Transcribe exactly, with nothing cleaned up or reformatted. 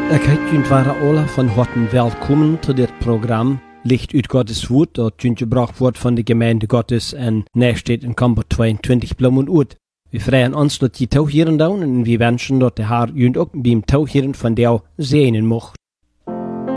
Ik heet jullie waren alle van harte welkom tot dit programma Licht uit Gottes Woord, dat jullie gebracht wordt van de gemeente Gottes en Nijstedt in Kamper tweeëntwintig Bloemen uit. We vrijen ons dat je touwheren doen en we wensen dat de Heer jullie ook beim touwheren van jou zegenen mocht.